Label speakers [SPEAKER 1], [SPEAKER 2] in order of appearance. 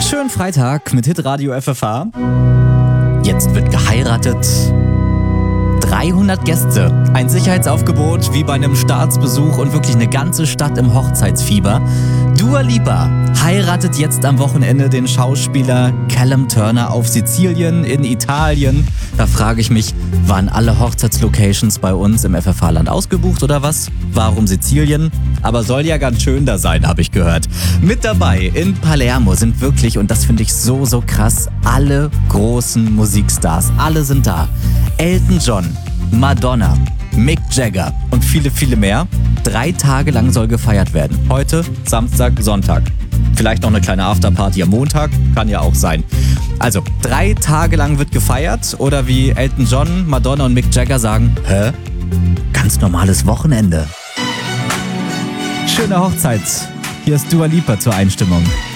[SPEAKER 1] Schönen Freitag mit Hitradio FFH. Jetzt wird geheiratet. 300 Gäste, ein Sicherheitsaufgebot wie bei einem Staatsbesuch und wirklich eine ganze Stadt im Hochzeitsfieber. Dua Lipa heiratet jetzt am Wochenende den Schauspieler Callum Turner auf Sizilien in Italien. Da frage ich mich, waren alle Hochzeitslocations bei uns im FFH-Land ausgebucht oder was? Warum Sizilien? Aber soll ja ganz schön da sein, habe ich gehört. Mit dabei in Palermo sind wirklich, und das finde ich so krass, alle großen Musikstars. Alle sind da. Elton John, Madonna, Mick Jagger und viele mehr. 3 Tage lang soll gefeiert werden. Heute, Samstag, Sonntag. Vielleicht noch eine kleine Afterparty am Montag, kann ja auch sein. Also 3 Tage lang wird gefeiert oder wie Elton John, Madonna und Mick Jagger sagen, ganz normales Wochenende. Schöne Hochzeit. Hier ist Dua Lipa zur Einstimmung.